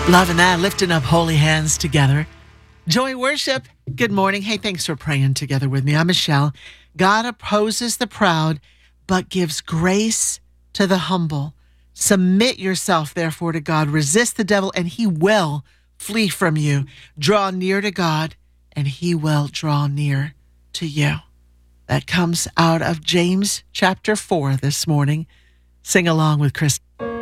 Loving that, lifting up holy hands together. Joy worship. Good morning. Hey, thanks for praying together with me. I'm Michelle. God opposes the proud, but gives grace to the humble. Submit yourself, therefore, to God. Resist the devil, and he will flee from you. Draw near to God, and he will draw near to you. That comes out of James chapter 4 this morning. Sing along with Chris.